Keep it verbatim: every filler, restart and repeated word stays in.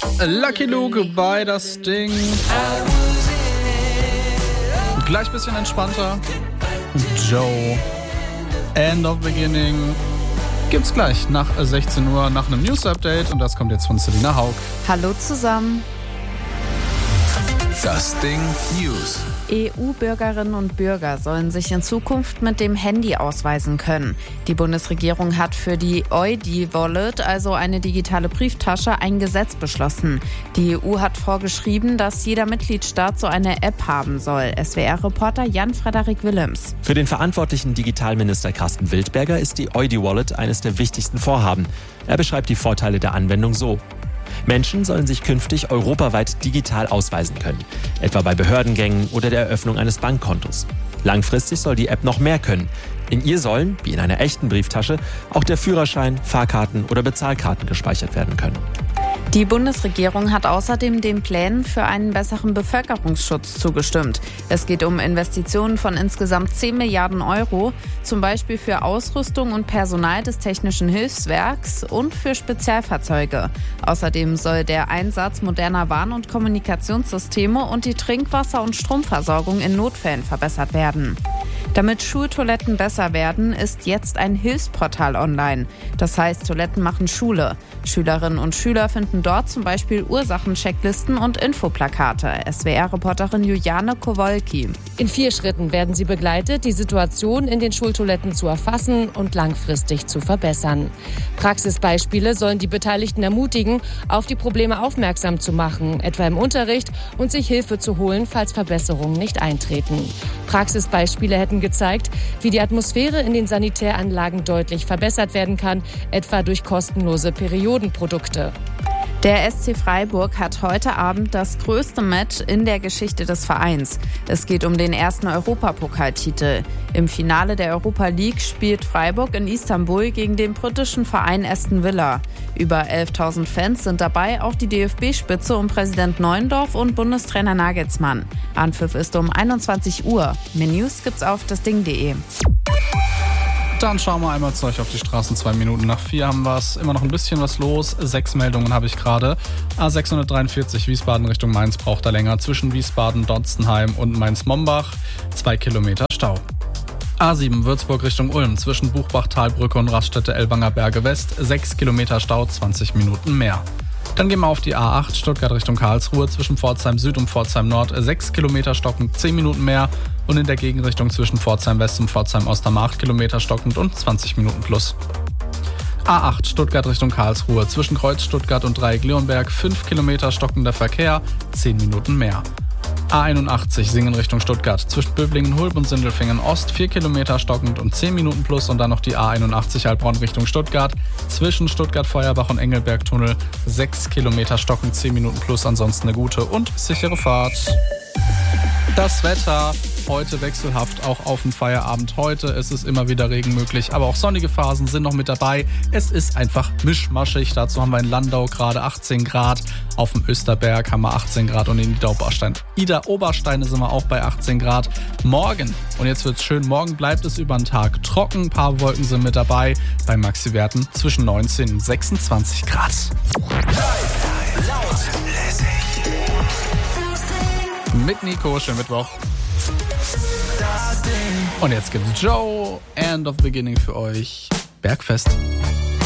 Lucky Luke bei das Ding. Gleich ein bisschen entspannter. Joe. End of Beginning. Gibt's gleich nach sechzehn Uhr nach einem News-Update. Und das kommt jetzt von Selina Haug. Hallo zusammen. Das Ding News. E U-Bürgerinnen und Bürger sollen sich in Zukunft mit dem Handy ausweisen können. Die Bundesregierung hat für die E U D I-Wallet, also eine digitale Brieftasche, ein Gesetz beschlossen. Die E U hat vorgeschrieben, dass jeder Mitgliedstaat so eine App haben soll. S W R-Reporter Jan-Frederik Willems. Für den verantwortlichen Digitalminister Carsten Wildberger ist die E U D I-Wallet eines der wichtigsten Vorhaben. Er beschreibt die Vorteile der Anwendung so. Menschen sollen sich künftig europaweit digital ausweisen können, etwa bei Behördengängen oder der Eröffnung eines Bankkontos. Langfristig soll die App noch mehr können. In ihr sollen, wie in einer echten Brieftasche, auch der Führerschein, Fahrkarten oder Bezahlkarten gespeichert werden können. Die Bundesregierung hat außerdem den Plänen für einen besseren Bevölkerungsschutz zugestimmt. Es geht um Investitionen von insgesamt zehn Milliarden Euro, zum Beispiel für Ausrüstung und Personal des Technischen Hilfswerks und für Spezialfahrzeuge. Außerdem soll der Einsatz moderner Warn- und Kommunikationssysteme und die Trinkwasser- und Stromversorgung in Notfällen verbessert werden. Damit Schultoiletten besser werden, ist jetzt ein Hilfsportal online. Das heißt, Toiletten machen Schule. Schülerinnen und Schüler finden dort zum Beispiel Ursachenchecklisten und Infoplakate. S W R-Reporterin Juliane Kowalki. In vier Schritten werden sie begleitet, die Situation in den Schultoiletten zu erfassen und langfristig zu verbessern. Praxisbeispiele sollen die Beteiligten ermutigen, auf die Probleme aufmerksam zu machen, etwa im Unterricht, und sich Hilfe zu holen, falls Verbesserungen nicht eintreten. Praxisbeispiele hätten gezeigt, wie die Atmosphäre in den Sanitäranlagen deutlich verbessert werden kann, etwa durch kostenlose Periodenprodukte. Der S C Freiburg hat heute Abend das größte Match in der Geschichte des Vereins. Es geht um den ersten Europapokaltitel. Im Finale der Europa League spielt Freiburg in Istanbul gegen den britischen Verein Aston Villa. Über elftausend Fans sind dabei, auch die D F B-Spitze um Präsident Neuendorf und Bundestrainer Nagelsmann. Anpfiff ist um einundzwanzig Uhr. Mehr News gibt's auf dasding punkt de. Dann schauen wir einmal zu euch auf die Straßen. Zwei Minuten nach vier haben wir es. Immer noch ein bisschen was los. Sechs Meldungen habe ich gerade. A sechshundertdreiundvierzig Wiesbaden Richtung Mainz braucht er länger. Zwischen Wiesbaden, Donzenheim und Mainz-Mombach. Zwei Kilometer Stau. A sieben Würzburg Richtung Ulm. Zwischen Buchbach-Talbrücke und Raststätte Ellwanger Berge West. Sechs Kilometer Stau, zwanzig Minuten mehr. Dann gehen wir auf die A acht Stuttgart Richtung Karlsruhe. Zwischen Pforzheim Süd und Pforzheim Nord sechs Kilometer stockend, zehn Minuten mehr. Und in der Gegenrichtung zwischen Pforzheim West und Pforzheim Ost haben wir acht Kilometer stockend und zwanzig Minuten plus. A acht Stuttgart Richtung Karlsruhe. Zwischen Kreuz Stuttgart und Dreieck Leonberg fünf Kilometer stockender Verkehr, zehn Minuten mehr. A einundachtzig Singen Richtung Stuttgart. Zwischen Böblingen, Hulb und Sindelfingen Ost vier Kilometer stockend und zehn Minuten plus. Und dann noch die A einundachtzig Heilbronn Richtung Stuttgart. Zwischen Stuttgart-Feuerbach und Engelberg-Tunnel sechs Kilometer stockend, zehn Minuten plus. Ansonsten eine gute und sichere Fahrt. Das Wetter heute wechselhaft, auch auf dem Feierabend heute. Es ist immer wieder Regen möglich, aber auch sonnige Phasen sind noch mit dabei. Es ist einfach mischmaschig. Dazu haben wir in Landau gerade achtzehn Grad. Auf dem Österberg haben wir achtzehn Grad und in Ida Oberstein. Ida Obersteine sind wir auch bei achtzehn Grad. Morgen, und jetzt wird's schön, morgen bleibt es über den Tag trocken. Ein paar Wolken sind mit dabei. Bei Maxi-Werten zwischen neunzehn und sechsundzwanzig Grad. Mit Nico, schönen Mittwoch. Und jetzt gibt's Joe, End of Beginning für euch. Bergfest.